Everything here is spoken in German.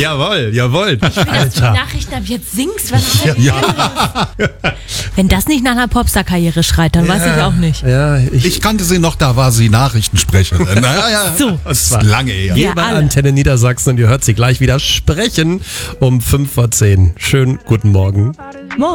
Jawohl. Dass du die Nachrichten ab jetzt singst, was ist denn Ja. Wenn das nicht nach einer Popstar-Karriere schreit, dann weiß ich auch nicht. Ja, Ich kannte sie noch, da war sie Nachrichtensprecherin. Naja, So. das ist lange her. Ja, Hier bei alle. Antenne Niedersachsen und ihr hört sie gleich wieder sprechen um 5:10. Schönen guten Morgen.